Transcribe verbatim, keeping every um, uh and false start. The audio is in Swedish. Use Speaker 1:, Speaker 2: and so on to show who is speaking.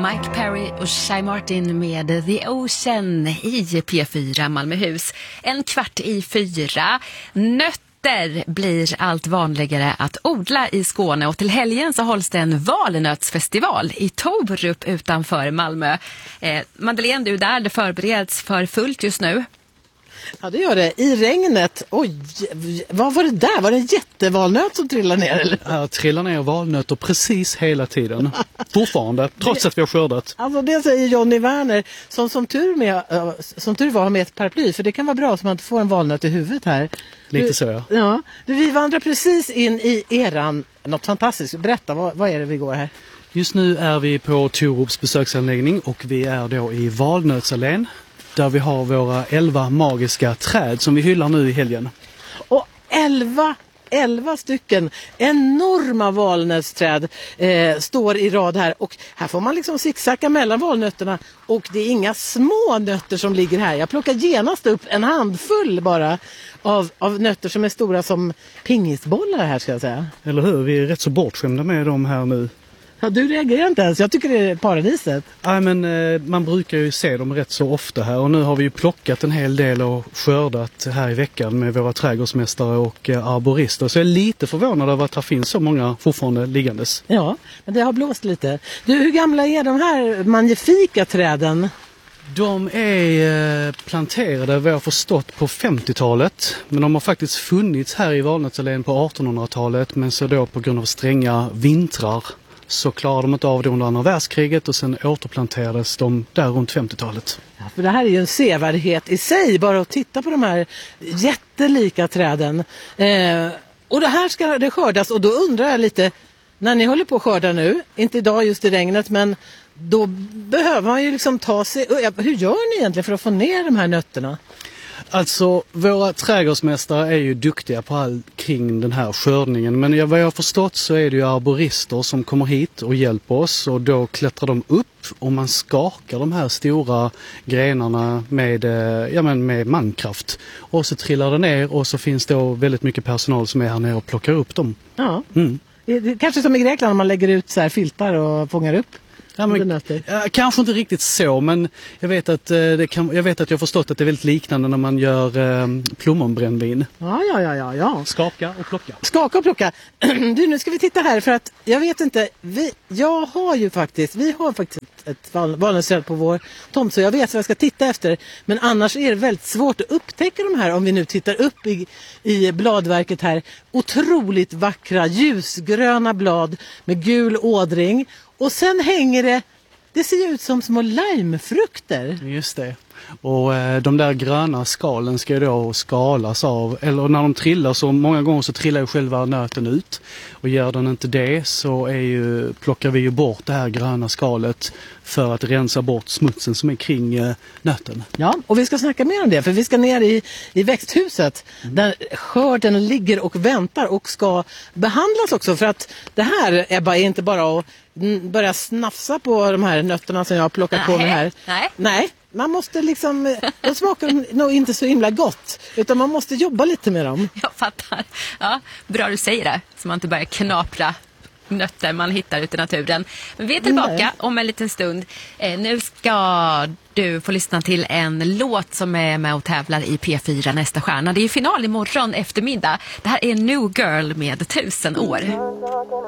Speaker 1: Mike Perry och Shy Martin med The Ocean i P fyra Malmöhus. En kvart i fyra. Nötter blir allt vanligare att odla i Skåne och till helgen så hålls det en valnötsfestival i Torup utanför Malmö. Eh, Madeleine, du är där, det förbereds för fullt just nu.
Speaker 2: Ja, det gör det. I regnet. Oj, vad var det där? Var det en jättevalnöt som trillade ner? Eller?
Speaker 3: Ja, trillar ner valnötter precis hela tiden. Fortfarande, trots att vi har skördat.
Speaker 2: Alltså det säger Johnny Werner, som som tur, med, som tur var med ett paraply. För det kan vara bra så man inte får en valnöt i huvudet här.
Speaker 3: Lite
Speaker 2: du,
Speaker 3: så, ja.
Speaker 2: ja. Du, vi vandrar precis in i eran, något fantastiskt. Berätta, vad, vad är det vi går här?
Speaker 3: Just nu är vi på Torups besöksanläggning och vi är då i Valnötsallén. Där vi har våra elva magiska träd som vi hyllar nu i helgen.
Speaker 2: Och elva, elva stycken enorma valnötsträd eh, står i rad här. Och här får man liksom zigzacka mellan valnötterna. Och det är inga små nötter som ligger här. Jag plockar genast upp en handfull bara av, av nötter som är stora som pingisbollar här, ska jag säga.
Speaker 3: Eller hur? Vi är rätt så bortskämda med dem här nu.
Speaker 2: Ja, du reagerar inte ens. Jag tycker det är paradiset.
Speaker 3: Nej, men eh, man brukar ju se dem rätt så ofta här. Och nu har vi ju plockat en hel del och skördat här i veckan med våra trädgårdsmästare och eh, arborister. Så jag är lite förvånad över att det finns så många fortfarande liggandes.
Speaker 2: Ja, men det har blåst lite. Du, hur gamla är de här magnifika träden?
Speaker 3: De är eh, planterade, vad jag har förstått, på femtiotalet. Men de har faktiskt funnits här i Valnötsallén på artonhundratalet. Men så då på grund av stränga vintrar så klarade de inte av det under andra världskriget och sen återplanterades de där runt femtiotalet.
Speaker 2: Ja, för det här är ju en sevärdhet i sig, bara att titta på de här jättelika träden. Eh, och det här ska det skördas, och då undrar jag lite, när ni håller på att skörda nu, inte idag just i regnet, men då behöver man ju liksom ta sig, hur gör ni egentligen för att få ner de här nötterna?
Speaker 3: Alltså, våra trädgårdsmästare är ju duktiga på all kring den här skördningen. Men jag, vad jag har förstått så är det ju arborister som kommer hit och hjälper oss. Och då klättrar de upp och man skakar de här stora grenarna med, ja, men med mankraft. Och så trillar det ner och så finns det väldigt mycket personal som är här nere och plockar upp dem.
Speaker 2: Ja,
Speaker 3: mm.
Speaker 2: det, kanske som i Grekland när man lägger ut så här filtar och fångar upp.
Speaker 3: Ja, men, äh, kanske inte riktigt så, men jag vet att äh, det kan, jag vet att jag har förstått att det är väldigt liknande när man gör äh, plommonbrännvin.
Speaker 2: Ja, ja, ja, ja, ja.
Speaker 3: Skaka och plocka.
Speaker 2: Skaka och plocka. Du, nu ska vi titta här för att jag vet inte, vi, jag har ju faktiskt, vi har faktiskt ett valnötsträd på vår tomt så jag vet vad jag ska titta efter. Men annars är det väldigt svårt att upptäcka de här om vi nu tittar upp i, i bladverket här. Otroligt vackra ljusgröna blad med gul ådring. Och sen hänger det, det ser ut som små limefrukter.
Speaker 3: Just det. Och eh, de där gröna skalen ska ju då skalas av. Eller när de trillar så många gånger så trillar ju själva nöten ut. Och gör den inte det så är ju, plockar vi ju bort det här gröna skalet för att rensa bort smutsen som är kring eh, nöten.
Speaker 2: Ja, och vi ska snacka mer om det för vi ska ner i, i växthuset mm. där skörden ligger och väntar och ska behandlas också. För att det här är, bara, är inte bara att börja snafsa på de här nötterna som jag har plockat
Speaker 1: Nej.
Speaker 2: på mig här.
Speaker 1: Nej.
Speaker 2: Nej. Man måste liksom, de smakar nog inte så himla gott, utan man måste jobba lite med dem.
Speaker 1: Jag fattar. Ja, bra du säger det, så man inte börjar knapra nötter man hittar ute i naturen. Men vi är tillbaka Nej. om en liten stund. Eh, nu ska du få lyssna till en låt som är med och tävlar i P fyra Nästa stjärna. Det är final imorgon eftermiddag. Det här är New Girl med tusen år.